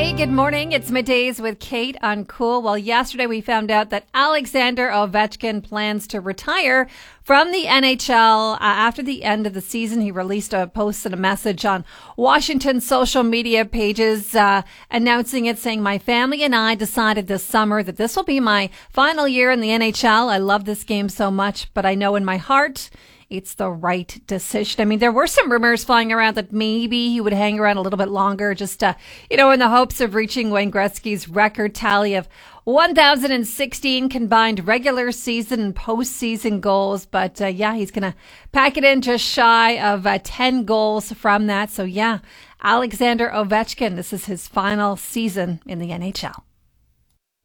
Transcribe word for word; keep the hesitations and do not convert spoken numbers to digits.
Hey, good morning. It's Middays with Kate on Cool. Well, yesterday we found out that Alexander Ovechkin plans to retire from the N H L uh, after the end of the season. He released a post and a message on Washington's social media pages uh, announcing it, saying, "My family and I decided this summer that this will be my final year in the N H L. I love this game so much, but I know in my heart it's the right decision." I mean, there were some rumors flying around that maybe he would hang around a little bit longer, just, uh, you know, in the hopes of reaching Wayne Gretzky's record tally of one thousand sixteen combined regular season and postseason goals. But, uh, yeah, he's going to pack it in just shy of uh, ten goals from that. So, yeah, Alexander Ovechkin, this is his final season in the N H L.